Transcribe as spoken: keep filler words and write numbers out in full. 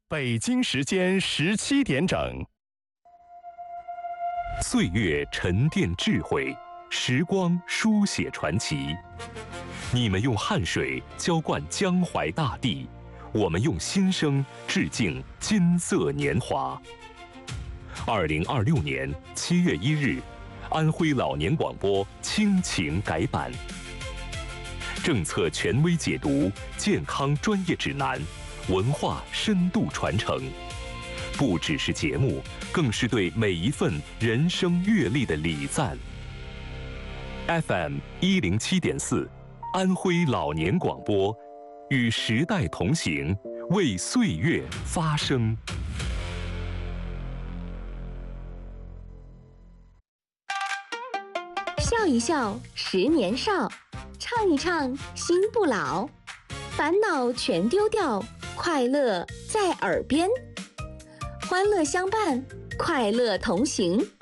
北京时间十七点整。 岁月沉淀智慧，时光书写传奇。你们用汗水浇灌江淮大地，我们用心声致敬金色年华。二零二六年七月一日，安徽老年广播亲情改版，政策权威解读，健康专业指南，文化深度传承，不只是节目，更是对每一份人生阅历的礼赞。F M 一零七点四，安徽老年广播，与时代同行，为岁月发声。 笑一笑，十年少；唱一唱，心不老。烦恼全丢掉，快乐在耳边。欢乐相伴，快乐同行。